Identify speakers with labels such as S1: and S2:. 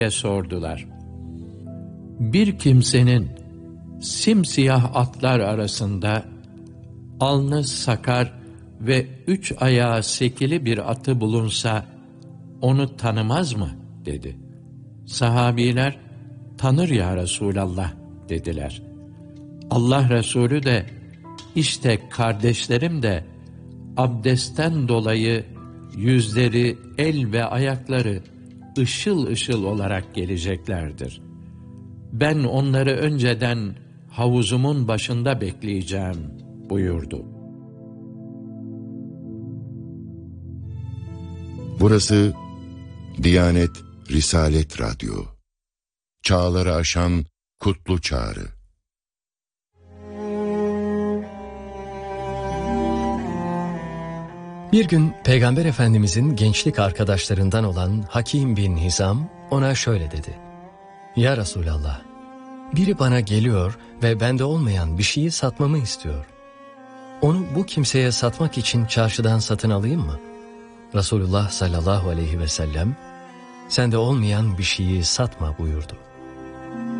S1: sordular. Bir kimsenin simsiyah atlar arasında alnı sakar ve 3 ayağı sekili bir atı bulunsa onu tanımaz mı? Dedi. Sahabiler, tanır ya Resulallah dediler. Allah Resulü de, işte kardeşlerim de abdestten dolayı yüzleri, el ve ayakları ışıl ışıl olarak geleceklerdir. Ben onları önceden havuzumun başında bekleyeceğim buyurdu.
S2: Burası Diyanet Risalet Radyo. Çağları aşan kutlu çağrı.
S3: Bir gün Peygamber Efendimizin gençlik arkadaşlarından olan Hakim bin Hizam ona şöyle dedi. Ya Resulallah, biri bana geliyor ve bende olmayan bir şeyi satmamı istiyor. Onu bu kimseye satmak için çarşıdan satın alayım mı? Resulullah sallallahu aleyhi ve sellem, sende olmayan bir şeyi satma buyurdu.